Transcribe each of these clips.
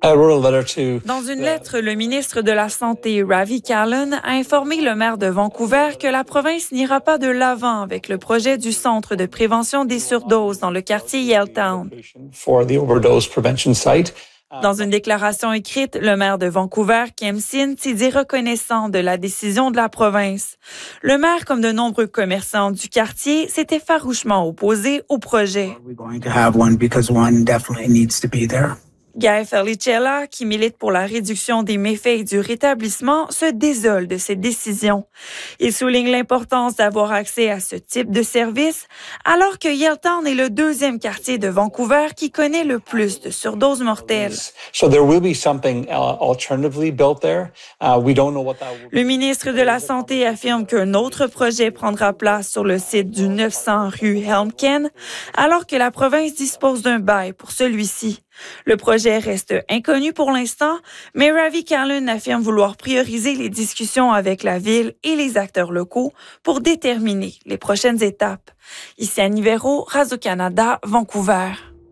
Dans une lettre, le ministre de la Santé, Ravi Kahlon, a informé le maire de Vancouver que la province n'ira pas de l'avant avec le projet du Centre de prévention des surdoses dans le quartier Yaletown. Dans une déclaration écrite, le maire de Vancouver, Kem Sint, s'est dit reconnaissant de la décision de la province. Le maire, comme de nombreux commerçants du quartier, s'était farouchement opposé au projet. Guy Felicella, qui milite pour la réduction des méfaits et du rétablissement, se désole de cette décision. Il souligne l'importance d'avoir accès à ce type de service, alors que Yaletown est le deuxième quartier de Vancouver qui connaît le plus de surdoses mortelles. Le ministre de la Santé affirme qu'un autre projet prendra place sur le site du 900 rue Helmken, alors que la province dispose d'un bail pour celui-ci. Le projet reste inconnu pour l'instant, mais Ravi Kahlon affirme vouloir prioriser les discussions avec la ville et les acteurs locaux pour déterminer les prochaines étapes. Ici Annie Véro, Radio-Canada, Vancouver.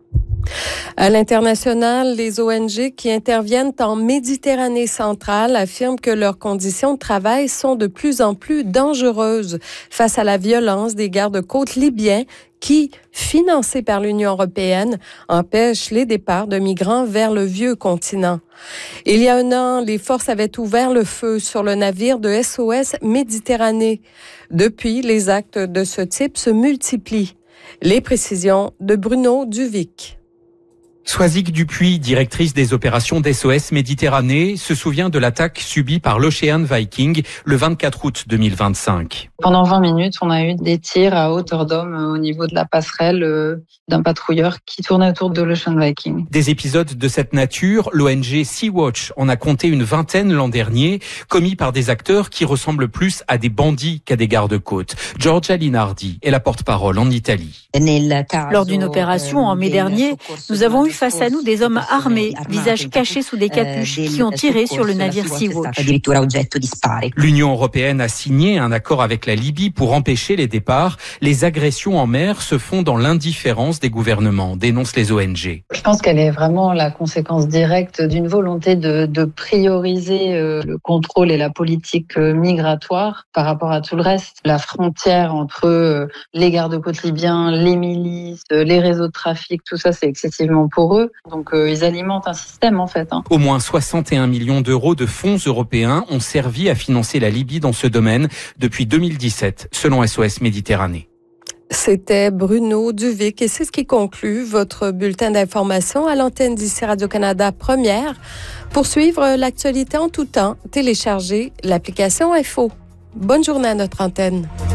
À l'international, les ONG qui interviennent en Méditerranée centrale affirment que leurs conditions de travail sont de plus en plus dangereuses face à la violence des gardes-côtes libyens qui, financés par l'Union européenne, empêchent les départs de migrants vers le vieux continent. Il y a un an, les forces avaient ouvert le feu sur le navire de SOS Méditerranée. Depuis, les actes de ce type se multiplient. Les précisions de Bruno Duvic. Soisic Dupuis, directrice des opérations d'SOS Méditerranée, se souvient de l'attaque subie par l'Ocean Viking le 24 août 2025. Pendant 20 minutes, on a eu des tirs à hauteur d'homme au niveau de la passerelle d'un patrouilleur qui tournait autour de l'Ocean Viking. Des épisodes de cette nature, l'ONG Sea-Watch en a compté une vingtaine l'an dernier, commis par des acteurs qui ressemblent plus à des bandits qu'à des gardes-côtes. Giorgia Linardi est la porte-parole en Italie. Lors d'une opération en mai dernier, nous avons eu face à nous des hommes armés, visages cachés sous des capuches, qui ont tiré sur le navire Sea-Watch. L'Union européenne a signé un accord avec la Libye pour empêcher les départs. Les agressions en mer se font dans l'indifférence des gouvernements, dénoncent les ONG. Je pense qu'elle est vraiment la conséquence directe d'une volonté de prioriser le contrôle et la politique migratoire par rapport à tout le reste. La frontière entre les gardes-côtes libyens, les milices, les réseaux de trafic, tout ça c'est excessivement poreux. Donc ils alimentent un système en fait. Au moins 61 millions d'euros de fonds européens ont servi à financer la Libye dans ce domaine depuis 2017, selon SOS Méditerranée. C'était Bruno Duvic et c'est ce qui conclut votre bulletin d'information à l'antenne d'ici Radio-Canada Première. Pour suivre l'actualité en tout temps, téléchargez l'application Info. Bonne journée à notre antenne.